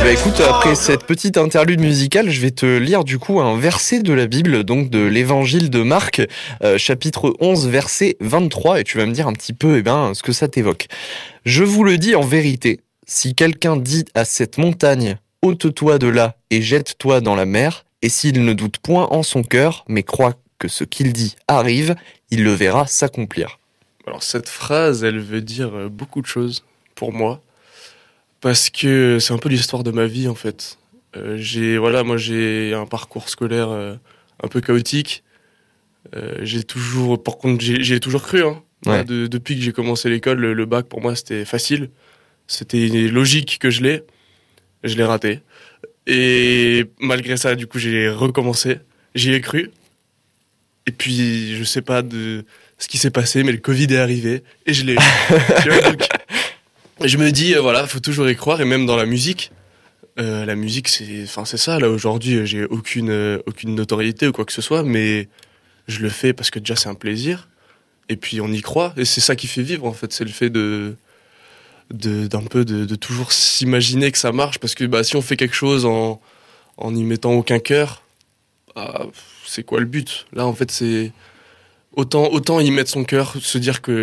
Écoute, après cette petite interlude musicale, je vais te lire du coup un verset de la Bible, donc de l'évangile de Marc, chapitre 11, verset 23, et tu vas me dire un petit peu ce que ça t'évoque. « Je vous le dis en vérité, si quelqu'un dit à cette montagne, ôte-toi de là et jette-toi dans la mer, et s'il ne doute point en son cœur, mais croit que ce qu'il dit arrive, il le verra s'accomplir. » Alors cette phrase, elle veut dire beaucoup de choses pour moi, parce que c'est un peu l'histoire de ma vie en fait. J'ai un parcours scolaire un peu chaotique. J'ai toujours cru. Ouais. Depuis que j'ai commencé l'école, le bac pour moi c'était facile. C'était logique que je l'ai raté. Et malgré ça, du coup, j'ai recommencé. J'y ai cru. Et puis, je sais pas de ce qui s'est passé, mais le Covid est arrivé et je l'ai eu. Tu vois, donc, je me dis, faut toujours y croire. Et même dans la musique, c'est ça. Là, aujourd'hui, j'ai aucune notoriété ou quoi que ce soit, mais je le fais parce que déjà, c'est un plaisir. Et puis, on y croit. Et c'est ça qui fait vivre, en fait. C'est le fait de toujours s'imaginer que ça marche, parce que si on fait quelque chose en n'y mettant aucun cœur, c'est quoi le but? Là en fait c'est autant y mettre son cœur, se dire que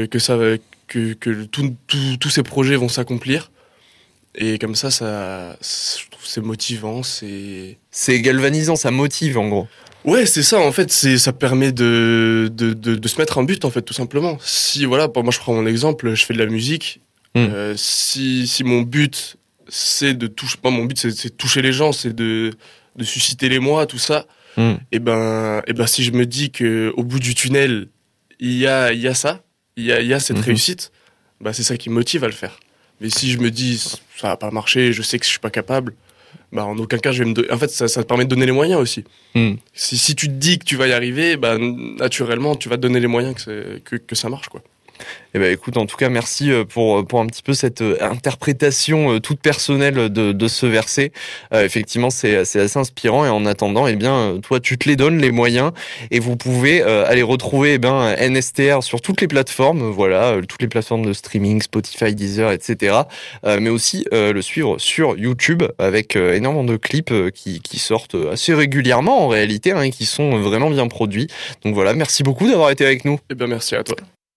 tous ces projets vont s'accomplir, et comme ça je trouve c'est motivant, c'est galvanisant, ça motive en gros. Ouais, c'est ça, en fait, ça permet de se mettre un but, en fait, tout simplement. Si, moi, je prends mon exemple, je fais de la musique. Si mon but, c'est de toucher, mon but, c'est de toucher les gens, c'est de susciter l'émoi, tout ça. Et si je me dis que au bout du tunnel, il y a ça, il y a cette réussite, c'est ça qui me motive à le faire. Mais si je me dis, ça va pas marcher, je sais que je suis pas capable, en aucun cas, en fait, ça te permet de donner les moyens aussi. Si tu te dis que tu vas y arriver, naturellement, tu vas te donner les moyens que ça marche, quoi. Écoute, en tout cas, merci pour un petit peu cette interprétation toute personnelle de ce verset. Effectivement, c'est assez inspirant, et en attendant, toi, tu te les donnes, les moyens, et vous pouvez aller retrouver NSTR sur toutes les plateformes, toutes les plateformes de streaming, Spotify, Deezer, etc. Mais aussi le suivre sur YouTube avec énormément de clips qui sortent assez régulièrement en réalité, et qui sont vraiment bien produits. Donc voilà, merci beaucoup d'avoir été avec nous. Merci à toi.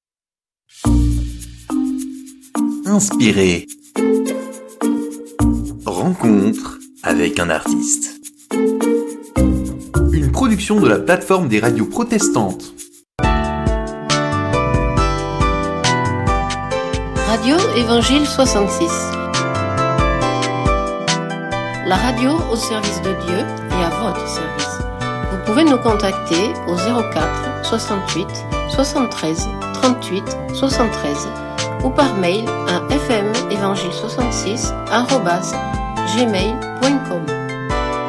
Inspiré. Rencontre avec un artiste. Une production de la plateforme des radios protestantes. Radio Évangile 66. La radio au service de Dieu et à votre service. Vous pouvez nous contacter au 04 68 73 38 73 ou par mail à fmevangile66@gmail.com.